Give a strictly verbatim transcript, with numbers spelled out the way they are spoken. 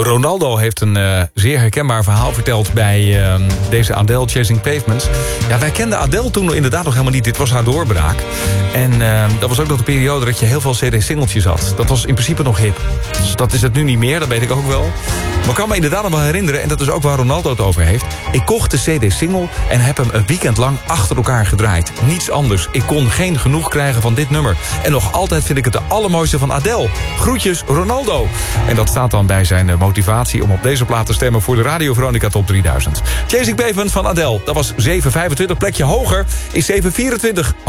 Ronaldo heeft een uh, zeer herkenbaar verhaal verteld bij uh, deze Adele Chasing Pavements. Ja, wij kenden Adele toen inderdaad nog helemaal niet. Dit was haar doorbraak. En uh, dat was ook nog de periode dat je heel veel C D-singeltjes had. Dat was in principe nog hip. Dus dat is het nu niet meer, dat weet ik ook wel. Maar ik kan me inderdaad nog wel herinneren, en dat is ook waar Ronaldo het over heeft. Ik kocht de C D-single en heb hem een weekend lang achter elkaar gedraaid. Niets anders. Ik kon geen genoeg krijgen van dit nummer. En nog altijd vind ik het de allermooiste van Adele. Groetjes, Ronaldo. En dat staat dan bij zijn motivatie om op deze plaat te stemmen voor de Radio Veronica Top drieduizend. Chasing Pavement van Adele. Dat was zeven vijfentwintig, plekje hoger is zeven vierentwintig.